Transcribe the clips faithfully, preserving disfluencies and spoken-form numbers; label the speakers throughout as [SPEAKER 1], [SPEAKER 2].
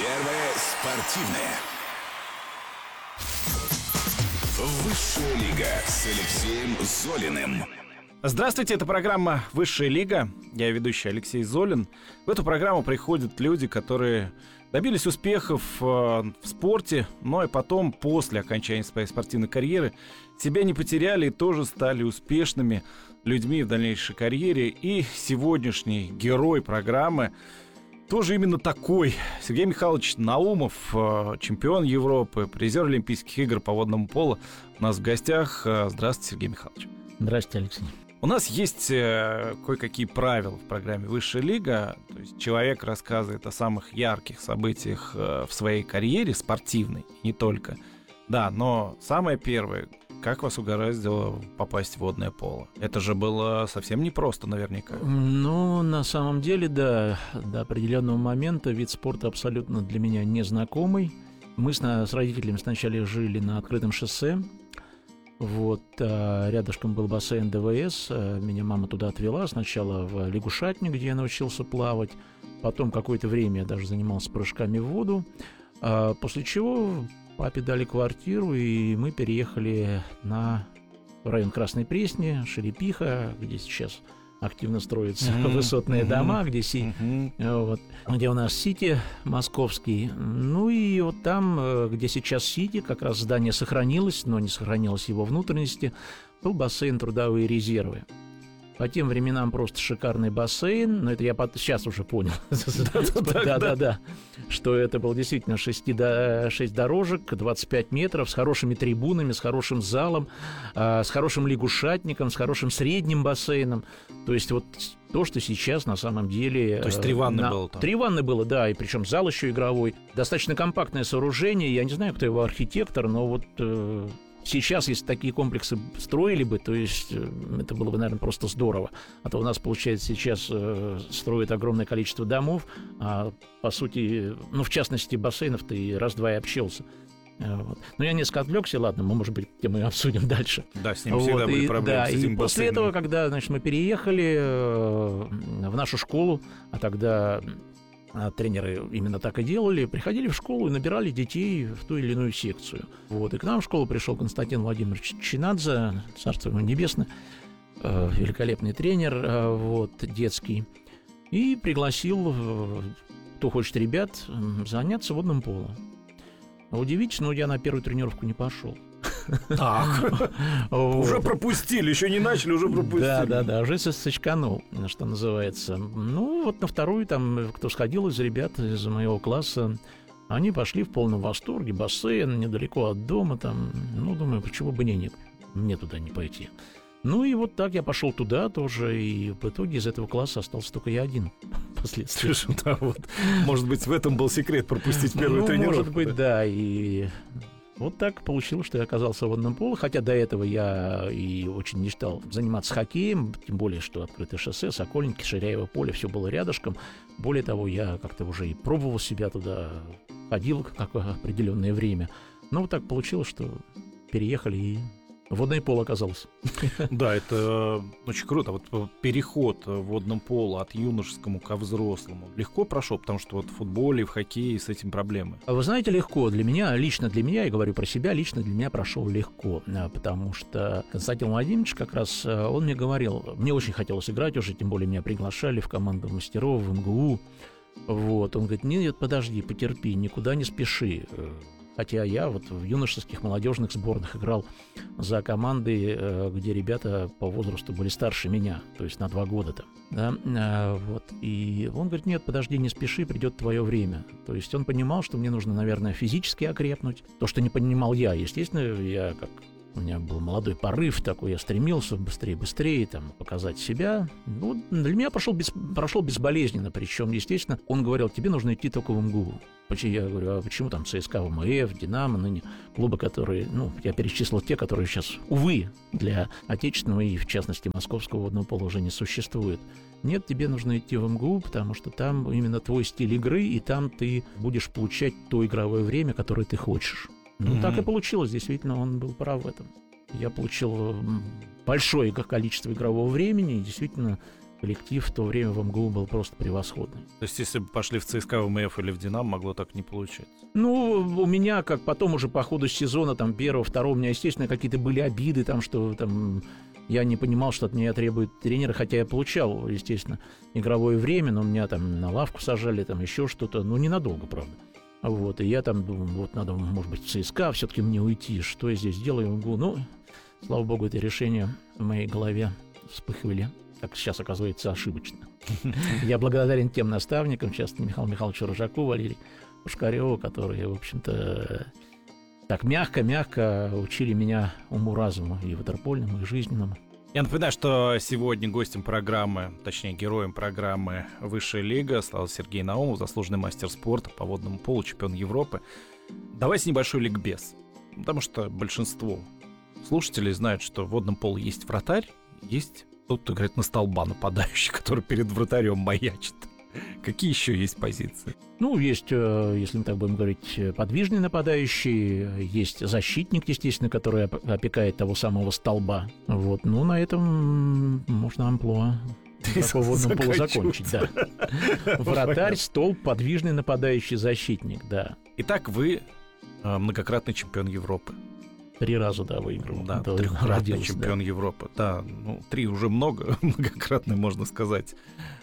[SPEAKER 1] Первое спортивное. Высшая лига с Алексеем Золиным.
[SPEAKER 2] Здравствуйте, это программа «Высшая лига». Я ведущий Алексей Золин. В эту программу приходят люди, которые добились успехов в спорте, но и потом, после окончания своей спортивной карьеры, себя не потеряли и тоже стали успешными людьми в дальнейшей карьере. И сегодняшний герой программы тоже именно такой. Сергей Михайлович Наумов, чемпион Европы, призер Олимпийских игр по водному полу, у нас в гостях. Здравствуйте, Сергей Михайлович.
[SPEAKER 3] Здравствуйте, Алексей.
[SPEAKER 2] У нас есть кое-какие правила в программе «Высшая лига». То есть человек рассказывает о самых ярких событиях в своей карьере спортивной, не только. Да, но самое первое, как вас угораздило попасть в водное поло? Это же было совсем непросто наверняка.
[SPEAKER 3] Ну, на самом деле, да, до определенного момента вид спорта абсолютно для меня незнакомый. Мы с, с родителями сначала жили на открытом шоссе. Вот, а рядышком был бассейн ДВС, меня мама туда отвела, сначала в лягушатник, где я научился плавать, потом какое-то время я даже занимался прыжками в воду, а после чего папе дали квартиру, и мы переехали на район Красной Пресни, Шерепиха, где сейчас активно строятся mm-hmm. высотные mm-hmm. дома, где, си... mm-hmm. вот, где у нас Сити московский. Ну и вот там, где сейчас Сити, как раз здание сохранилось, но не сохранилось его внутренности, был бассейн «Трудовые резервы». По тем временам просто шикарный бассейн, но это я сейчас уже понял, да-да-да, что это был действительно шесть дорожек, двадцать пять метров, с хорошими трибунами, с хорошим залом, с хорошим лягушатником, с хорошим средним бассейном. То есть вот то, что сейчас на самом деле...
[SPEAKER 2] То есть три ванны было там?
[SPEAKER 3] Три ванны было, да, и причем зал еще игровой. Достаточно компактное сооружение, я не знаю, кто его архитектор, но вот... Сейчас, если такие комплексы строили бы, то есть это было бы, наверное, просто здорово. А то у нас, получается, сейчас э, строят огромное количество домов, а по сути, ну, в частности, бассейнов ты раз-два и общался. Вот. Но я несколько отвлекся, ладно, мы, может быть, тему и обсудим дальше.
[SPEAKER 2] Да, с ним вот, всегда были
[SPEAKER 3] и,
[SPEAKER 2] проблемы,
[SPEAKER 3] да,
[SPEAKER 2] с этим
[SPEAKER 3] и после
[SPEAKER 2] бассейном.
[SPEAKER 3] этого, когда, значит, мы переехали э, в нашу школу, а тогда... А тренеры именно так и делали, приходили в школу и набирали детей в ту или иную секцию. Вот. И к нам в школу пришел Константин Владимирович Чинадзе, царство ему небесное, э, великолепный тренер, э, вот, детский, и пригласил, э, кто хочет ребят, э, заняться водным полом. Удивительно, но я на первую тренировку не пошел.
[SPEAKER 2] Так, уже пропустили, еще не начали, уже пропустили.
[SPEAKER 3] Да, да, да, уже сочканул, что называется. Ну, вот на вторую, там, кто сходил из ребят из моего класса, они пошли в полном восторге, бассейн недалеко от дома, там, ну, думаю, почему бы не, не, мне туда не пойти. Ну, и вот так я пошел туда тоже, и в итоге из этого класса остался только я один впоследствии.
[SPEAKER 2] Да, вот. Может быть, в этом был секрет пропустить первую
[SPEAKER 3] ну,
[SPEAKER 2] тренировку.
[SPEAKER 3] Может быть, да, и... Вот так получилось, что я оказался в водном поле, хотя до этого я и очень мечтал заниматься хоккеем, тем более, что открытое шоссе, Сокольники, Ширяево поле, все было рядышком. Более того, я как-то уже и пробовал себя туда, ходил как определенное время. Но вот так получилось, что переехали и... Водное поло оказалось.
[SPEAKER 2] Да, это очень круто. Вот переход в водном поло от юношескому ко взрослому легко прошел, потому что вот в футболе, в хоккее с этим проблемы.
[SPEAKER 3] Вы знаете, легко. Для меня, лично для меня, я говорю про себя, лично для меня прошел легко, потому что Константин Владимирович как раз, он мне говорил, мне очень хотелось играть уже, тем более меня приглашали в команду мастеров, в МГУ. Вот. Он говорит, нет, подожди, потерпи, никуда не спеши. Хотя я вот в юношеских молодежных сборных играл за команды, где ребята по возрасту были старше меня, то есть на два года там, да, вот. И он говорит, нет, подожди, не спеши, придет твое время. То есть он понимал, что мне нужно, наверное, физически окрепнуть. То, что не понимал я, естественно, я как... У меня был молодой порыв такой, я стремился быстрее, быстрее там, показать себя. Ну, для меня прошел, без, прошел безболезненно, причем, естественно, он говорил, тебе нужно идти только в МГУ. Я говорю, а почему там ЦСКА, ВМФ, Динамо, ныне клубы, которые, ну, я перечислил те, которые сейчас, увы, для отечественного и, в частности, московского водного пола уже не существует. Нет, тебе нужно идти в МГУ, потому что там именно твой стиль игры, и там ты будешь получать то игровое время, которое ты хочешь. Ну, mm-hmm. так и получилось, действительно, он был прав в этом. Я получил большое количество игрового времени, и действительно коллектив в то время в МГУ был просто превосходный.
[SPEAKER 2] То есть, если бы пошли в ЦСКА, в МФ или в Динамо, могло так не получиться?
[SPEAKER 3] Ну, у меня, как потом уже по ходу сезона, там, первого, второго, у меня, естественно, какие-то были обиды, там, что там я не понимал, что от меня требует тренера, хотя я получал, естественно, игровое время, но меня там на лавку сажали, там, еще что-то, ну, ненадолго, правда. Вот, и я там думаю, вот надо, может быть, в ЦСКА все-таки мне уйти, что я здесь делаю? Ну, слава богу, это решение в моей голове вспыхивали, как сейчас оказывается, ошибочно. Я благодарен тем наставникам, часто Михаилу Михайловичу Рожаку, Валерию Пушкареву, которые, в общем-то, так мягко-мягко учили меня уму-разуму и ватерпольному, и жизненному.
[SPEAKER 2] Я напоминаю, что сегодня гостем программы, точнее, героем программы «Высшая лига» стал Сергей Наумов, заслуженный мастер спорта по водному полу, чемпион Европы. Давайте небольшой ликбез, потому что большинство слушателей знают, что в водном поле есть вратарь, есть тот, кто играет на столба, нападающий, который перед вратарем маячит. Какие еще есть позиции?
[SPEAKER 3] Ну, есть, если мы так будем говорить, подвижный нападающий, есть защитник, естественно, который опекает того самого столба. Вот, ну, на этом можно амплуа такого водного пола закончить, да. Вратарь, столб, подвижный нападающий, защитник, да.
[SPEAKER 2] Итак, вы многократный чемпион Европы.
[SPEAKER 3] Три раза, да, выиграл.
[SPEAKER 2] Да, трехкратный чемпион да. Европы. Да, ну, три уже много, многократный, можно сказать.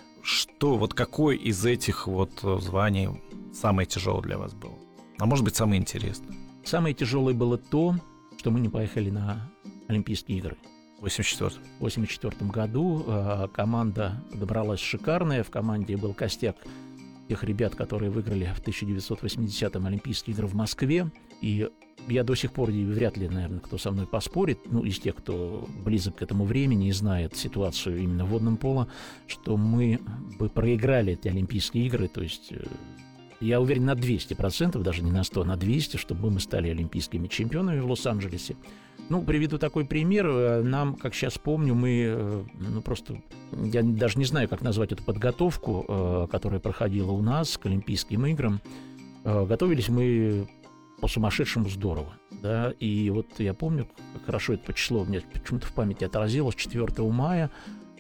[SPEAKER 2] Что, вот какой из этих вот званий самое тяжелое для вас было? А может быть, самое интересное?
[SPEAKER 3] Самое тяжелое было то, что мы не поехали на Олимпийские игры.
[SPEAKER 2] В восемьдесят четвёртом.
[SPEAKER 3] В восемьдесят четвёртом году э, команда подобралась шикарная. В команде был костяк тех ребят, которые выиграли в тысяча девятьсот восьмидесятом Олимпийские игры в Москве. И я до сих пор, вряд ли, наверное, кто со мной поспорит, ну, из тех, кто близок к этому времени и знает ситуацию именно в водном поло, что мы бы проиграли эти Олимпийские игры, то есть я уверен на двести процентов, даже не на сто, на двести, чтобы мы стали олимпийскими чемпионами в Лос-Анджелесе. Ну, приведу такой пример. Нам, как сейчас помню, мы, ну, просто, я даже не знаю, как назвать эту подготовку, которая проходила у нас к Олимпийским играм. Готовились мы по-сумасшедшему здорово, да, и вот я помню, как хорошо это число у меня почему-то в памяти отразилось, четвёртого мая,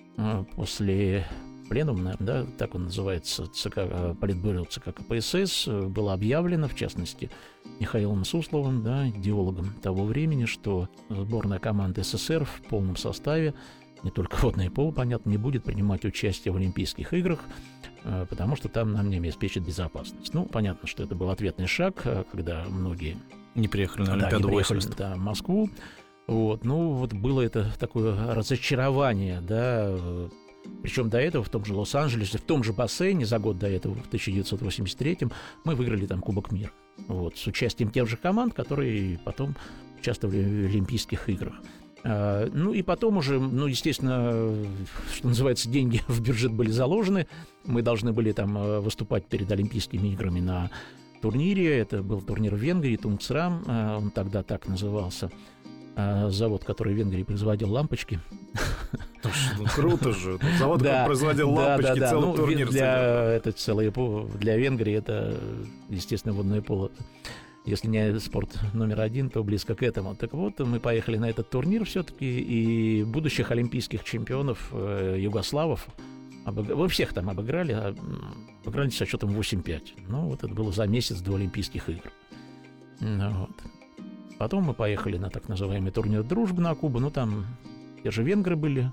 [SPEAKER 3] после пленума, наверное, да, так он называется, ЦК, Политбюро ЦК КПСС, было объявлено, в частности, Михаилом Сусловым, да, идеологом того времени, что сборная команды СССР в полном составе, не только водное поло, понятно, не будет принимать участие в Олимпийских играх, потому что там нам не обеспечат безопасность. Ну, понятно, что это был ответный шаг, когда многие
[SPEAKER 2] не приехали на Олимпиаду,
[SPEAKER 3] да, не приехали, да, в Москву. Вот, ну, вот было это такое разочарование, да, причем до этого в том же Лос-Анджелесе, в том же бассейне за год до этого, в тысяча девятьсот восемьдесят третьем, мы выиграли там Кубок мира. Вот, с участием тех же команд, которые потом участвовали в Олимпийских играх. А, ну и потом уже, ну, естественно, что называется, деньги в бюджет были заложены. Мы должны были там выступать перед Олимпийскими играми на турнире. Это был турнир в Венгрии, Тунгсрам, он тогда так назывался. Завод, который в Венгрии производил лампочки.
[SPEAKER 2] Ну, круто же. Завод, который производил лампочки, целый турнир.
[SPEAKER 3] Это целое для Венгрии, это, естественно, водное поло. Если не спорт номер один, то близко к этому. Так вот, мы поехали на этот турнир все-таки, и будущих олимпийских чемпионов э, югославов, обыг... вы всех там обыграли, обыграли со счетом восемь пять. Ну, вот это было за месяц до Олимпийских игр. Ну, вот. Потом мы поехали на так называемый турнир «Дружбы» на Кубу, ну, там те же венгры были,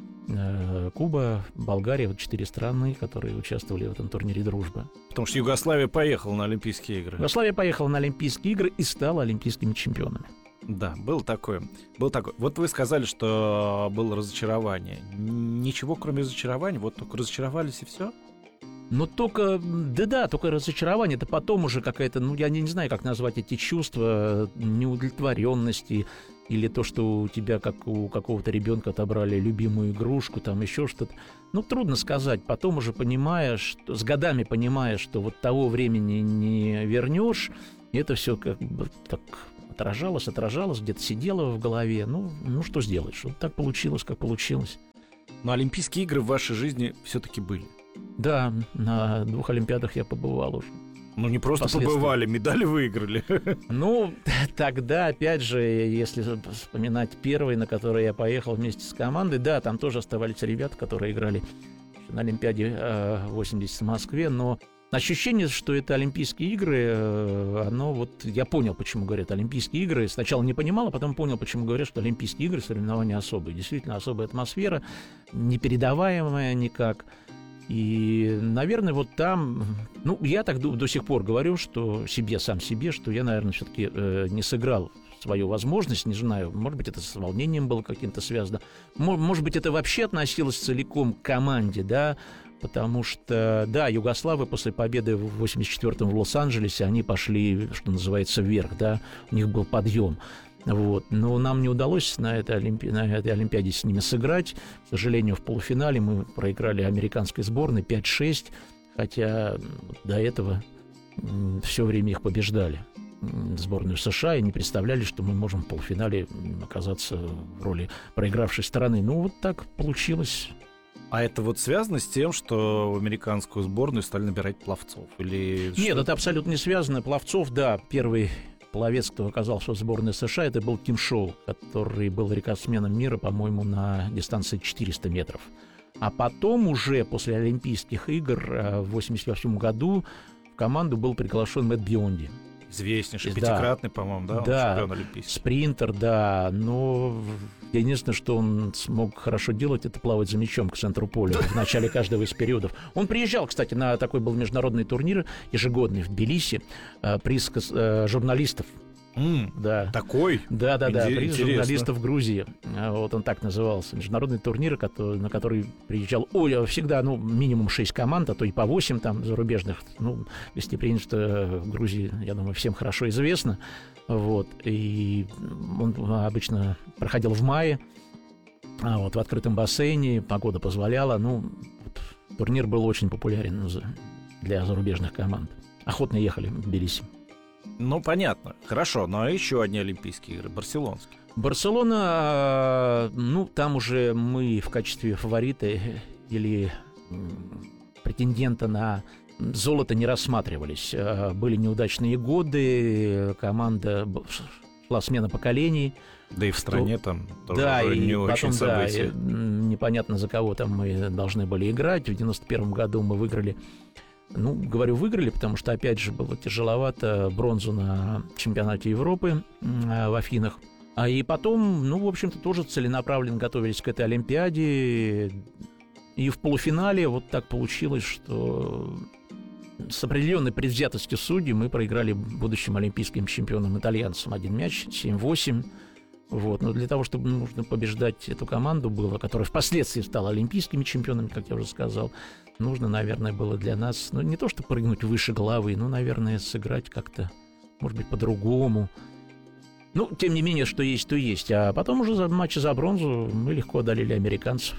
[SPEAKER 3] э, Куба, Болгария, вот четыре страны, которые участвовали в этом турнире «Дружба».
[SPEAKER 2] Потому что Югославия поехала на Олимпийские игры.
[SPEAKER 3] Югославия поехала на Олимпийские игры и стала олимпийскими чемпионами.
[SPEAKER 2] Да, было такое. Было такое. Вот вы сказали, что было разочарование. Ничего, кроме разочарования, вот только разочаровались и все?
[SPEAKER 3] Но только, да-да, только разочарование. Это потом уже какая-то, ну, я не, не знаю, как назвать эти чувства неудовлетворенности или то, что у тебя, как у какого-то ребенка, отобрали любимую игрушку, там еще что-то. Ну, трудно сказать. Потом уже понимаешь, что, с годами понимаешь, что вот того времени не вернешь, и это все как бы так отражалось, отражалось, где-то сидело в голове. Ну, ну что сделаешь? Вот так получилось, как получилось.
[SPEAKER 2] Но Олимпийские игры в вашей жизни все-таки были.
[SPEAKER 3] Да, на двух Олимпиадах я побывал уже.
[SPEAKER 2] Ну, не просто побывали, медали выиграли.
[SPEAKER 3] Ну, тогда, опять же, если вспоминать первый, на который я поехал вместе с командой, да, там тоже оставались ребята, которые играли на Олимпиаде восемьдесят в Москве, но ощущение, что это Олимпийские игры, оно вот... Я понял, почему говорят Олимпийские игры. Сначала не понимал, а потом понял, почему говорят, что Олимпийские игры, соревнования особые. Действительно, особая атмосфера, непередаваемая никак. И, наверное, вот там... Ну, я так до, до сих пор говорю, что себе, сам себе, что я, наверное, все-таки э, не сыграл свою возможность, не знаю, может быть, это с волнением было каким-то связано. Может быть, это вообще относилось целиком к команде, да, потому что, да, югославы после победы в восемьдесят четвёртом в Лос-Анджелесе, они пошли, что называется, вверх, да, у них был подъем. Вот. Но нам не удалось на этой, Олимпи... на этой Олимпиаде с ними сыграть. К сожалению, в полуфинале мы проиграли американской сборной пять шесть, хотя до этого все время их побеждали. Сборную США и не представляли, что мы можем в полуфинале оказаться в роли проигравшей стороны. Ну, вот так получилось.
[SPEAKER 2] А это вот связано с тем, что в американскую сборную стали набирать пловцов? Или
[SPEAKER 3] Нет,
[SPEAKER 2] что?
[SPEAKER 3] Это абсолютно не связано. Пловцов, да, первый пловец, кто оказался в сборной США, это был Тим Шоу, который был рекордсменом мира, по-моему, на дистанции четыреста метров. А потом уже после Олимпийских игр в восемьдесят восьмом году в команду был приглашен Мэтт Бионди.
[SPEAKER 2] Известнейший,
[SPEAKER 3] Да.
[SPEAKER 2] пятикратный, по-моему, да?
[SPEAKER 3] Да,
[SPEAKER 2] Чемпион олимпийский.
[SPEAKER 3] спринтер, да, но единственное, что он смог хорошо делать, это плавать за мячом к центру поля в начале каждого из периодов. Он приезжал, кстати, на такой был международный турнир ежегодный в Тбилиси, э, приз э, журналистов.
[SPEAKER 2] М,
[SPEAKER 3] Да.
[SPEAKER 2] Такой?
[SPEAKER 3] Да, да, да,
[SPEAKER 2] Инте-
[SPEAKER 3] приз
[SPEAKER 2] интересно.
[SPEAKER 3] журналистов Грузии. А, Вот он так назывался. Международный турнир, который- на который приезжал ой, всегда, ну, минимум шесть команд, а то и по восемь там зарубежных. Ну, гостеприимство в Грузии, я думаю, всем хорошо известно. Вот. И он обычно проходил в мае, а вот в открытом бассейне, погода позволяла. Ну, вот, турнир был очень популярен за- для зарубежных команд. Охотно ехали в Тбилиси.
[SPEAKER 2] Ну, понятно. Хорошо, но еще одни Олимпийские игры, барселонские.
[SPEAKER 3] Барселона, ну, там уже мы в качестве фаворита или м, претендента на золото не рассматривались. А, Были неудачные годы, команда б- шла смена поколений.
[SPEAKER 2] Да и в стране там тоже
[SPEAKER 3] Да,
[SPEAKER 2] уже
[SPEAKER 3] и
[SPEAKER 2] не
[SPEAKER 3] потом,
[SPEAKER 2] очень
[SPEAKER 3] да,
[SPEAKER 2] события.
[SPEAKER 3] и, м, непонятно, за кого там мы должны были играть. В девяносто первом году мы выиграли. Ну, говорю, выиграли, потому что, опять же, было тяжеловато бронзу на чемпионате Европы м, а, в Афинах. А и потом, ну, в общем-то, тоже целенаправленно готовились к этой Олимпиаде. И в полуфинале вот так получилось, что с определенной предвзятостью судей мы проиграли будущим олимпийским чемпионам итальянцам один мяч, семь восемь. Вот. Но для того, чтобы нужно побеждать эту команду было, которая впоследствии стала олимпийскими чемпионами, как я уже сказал, нужно, наверное, было для нас, ну, не то что прыгнуть выше головы, но, наверное, сыграть как-то, может быть, по-другому. Ну, тем не менее, что есть, то есть. А потом уже за матче за бронзу мы легко одолели американцев.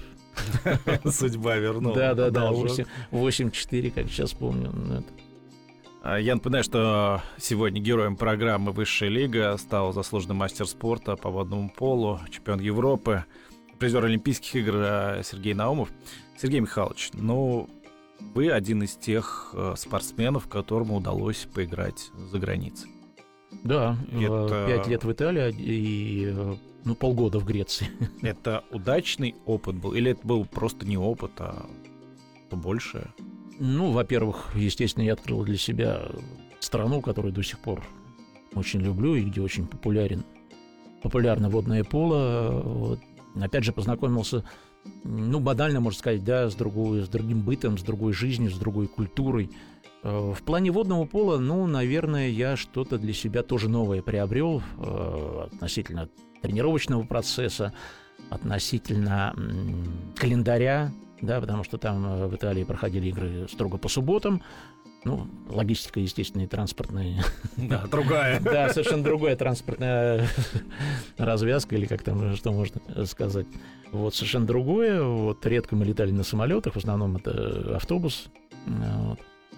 [SPEAKER 2] Судьба вернула.
[SPEAKER 3] Да-да-да,
[SPEAKER 2] Должок.
[SPEAKER 3] восемь четыре, как сейчас помню. Ну, это-
[SPEAKER 2] А, Я напоминаю, что сегодня героем программы «Высшая лига» стал заслуженный мастер спорта по водному полу, чемпион Европы, призер Олимпийских игр а, Сергей Наумов. Сергей Михайлович, ну, вы один из тех э, спортсменов, которому удалось поиграть за границей.
[SPEAKER 3] Да,
[SPEAKER 2] Это-
[SPEAKER 3] пять лет в Италии и э, ну, полгода в Греции.
[SPEAKER 2] Это удачный опыт был? Или это был просто не опыт, а то большее?
[SPEAKER 3] Ну, во-первых, естественно, я открыл для себя страну, которую до сих пор очень люблю и где очень популярен, популярно водное поло. Вот. Опять же, познакомился, ну, банально, можно сказать, да, с, другой, с другим бытом, с другой жизнью, с другой культурой. Э, В плане водного пола, ну, наверное, я что-то для себя тоже новое приобрел э, относительно тренировочного процесса, относительно м, календаря, да, потому что там э, в Италии проходили игры строго по субботам. Ну, логистика, естественно, и транспортная.
[SPEAKER 2] Да, другая.
[SPEAKER 3] Да, совершенно другая транспортная развязка, или как там, что можно сказать. Вот, совершенно другое. Вот, редко мы летали на самолетах, в основном это автобус. Вот.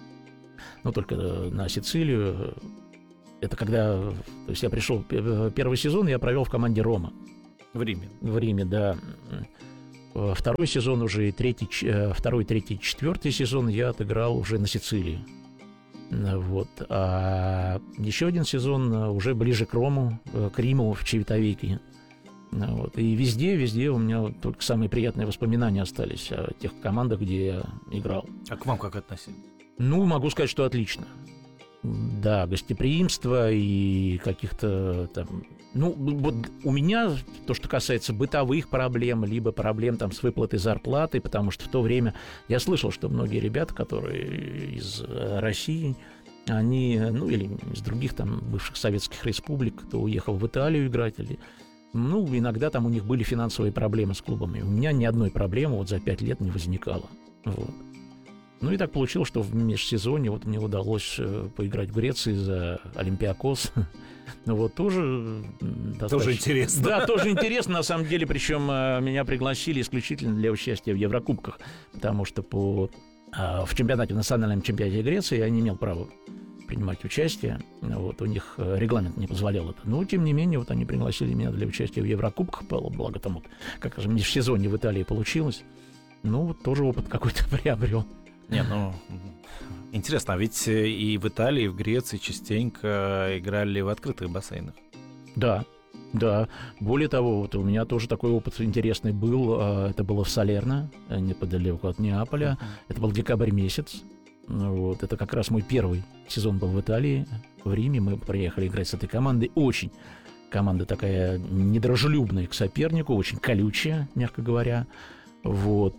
[SPEAKER 3] Ну, только на Сицилию. Это когда... То есть я пришел... Первый сезон я провел в команде «Рома».
[SPEAKER 2] В Риме.
[SPEAKER 3] В Риме, да. Второй сезон уже, и третий, второй, третий, четвертый сезон я отыграл уже на Сицилии. Вот. А еще один сезон уже ближе к Рому, к Риму, в Чивитавеке. Вот. И везде, везде у меня только самые приятные воспоминания остались о тех командах, где я играл.
[SPEAKER 2] А к вам как относились?
[SPEAKER 3] Ну, могу сказать, что отлично. Да, гостеприимство и каких-то там... Ну, вот у меня, то, что касается бытовых проблем, либо проблем там с выплатой зарплаты, потому что в то время я слышал, что многие ребята, которые из России, они, ну, или из других там бывших советских республик, кто уехал в Италию играть, или... Ну, иногда там у них были финансовые проблемы с клубами. У меня ни одной проблемы вот за пять лет не возникало. Вот. Ну и так получилось, что в межсезонье вот мне удалось поиграть в Греции за Олимпиакос. Ну вот тоже... Достаточно...
[SPEAKER 2] Тоже интересно.
[SPEAKER 3] Да, тоже интересно, на самом деле. Причем меня пригласили исключительно для участия в Еврокубках, потому что по... в чемпионате, в национальном чемпионате Греции я не имел права принимать участие. Вот, у них регламент не позволял это. Но, тем не менее, вот они пригласили меня для участия в Еврокубках. Благо там, вот, как же, в сезоне в Италии получилось. Ну, вот тоже опыт какой-то приобрел.
[SPEAKER 2] Не, ну, интересно, а ведь и в Италии, и в Греции частенько играли в открытых бассейнах.
[SPEAKER 3] Да, да. Более того, вот у меня тоже такой опыт интересный был. Это было в Салерно, неподалеку от Неаполя. Это был декабрь месяц. Вот. Это как раз мой первый сезон был в Италии, в Риме. Мы приехали играть с этой командой. Очень команда такая недружелюбная к сопернику, очень колючая, мягко говоря. Вот.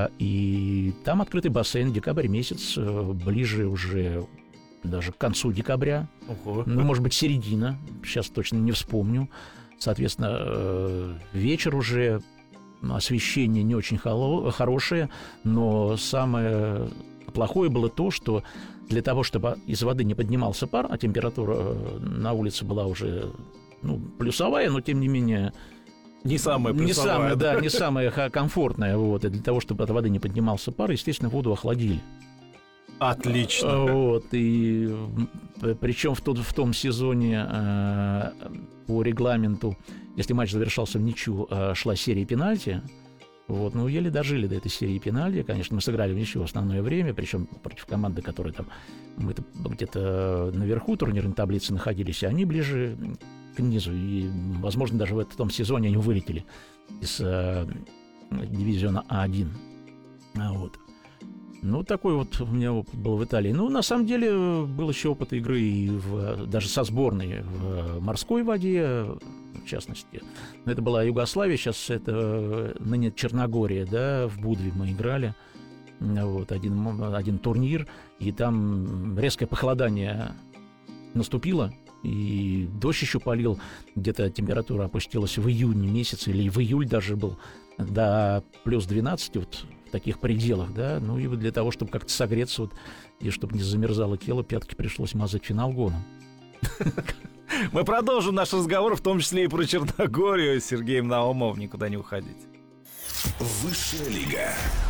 [SPEAKER 3] И там открытый бассейн, декабрь месяц, ближе уже даже к концу декабря.
[SPEAKER 2] Ого.
[SPEAKER 3] Ну, может быть, середина, сейчас точно не вспомню. Соответственно, вечер уже, освещение не очень хорошее, но самое плохое было то, что для того, чтобы из воды не поднимался пар, а температура на улице была уже, ну, плюсовая, но тем не менее...
[SPEAKER 2] Не самая плюсовая.
[SPEAKER 3] Не самая,
[SPEAKER 2] да,
[SPEAKER 3] да, не самая комфортная. Вот. И для того, чтобы от воды не поднимался пар, естественно, воду охладили.
[SPEAKER 2] Отлично.
[SPEAKER 3] Вот. И причем в, тот, в том сезоне э, по регламенту, если матч завершался в ничью, э, шла серия пенальти. Вот, ну, еле дожили до этой серии пенальти. Конечно, мы сыграли в ничью в основное время, причем против команды, которая там, мы где-то наверху турнирной таблицы находились, а они ближе к низу. И, возможно, даже в этом сезоне они вылетели из э, дивизиона А один. А вот. Ну, такой вот у меня опыт был в Италии. Ну, на самом деле, был еще опыт игры и в, даже со сборной в морской воде, в частности. Это была Югославия, сейчас это ныне Черногория, да, в Будве мы играли. Вот, один, один турнир, и там резкое похолодание наступило, и дождь еще полил, где-то температура опустилась в июне месяце, или в июль даже был, до плюс двенадцать, вот в таких пределах, да, ну и для того, чтобы как-то согреться, вот, и чтобы не замерзало тело, пятки пришлось мазать феналгоном.
[SPEAKER 2] Мы продолжим наш разговор, в том числе и про Черногорию, с Сергеем Наумовым. Никуда не уходите.
[SPEAKER 1] Высшая лига.